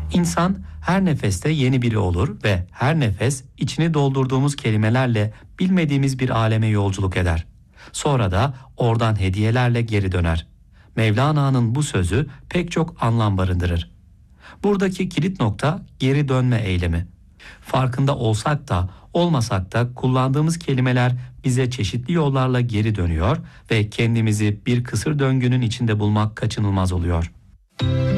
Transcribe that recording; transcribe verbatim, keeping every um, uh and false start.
İnsan her nefeste yeni biri olur ve her nefes içini doldurduğumuz kelimelerle bilmediğimiz bir aleme yolculuk eder. Sonra da oradan hediyelerle geri döner. Mevlana'nın bu sözü pek çok anlam barındırır. Buradaki kilit nokta geri dönme eylemi. Farkında olsak da olmasak da kullandığımız kelimeler bize çeşitli yollarla geri dönüyor ve kendimizi bir kısır döngünün içinde bulmak kaçınılmaz oluyor.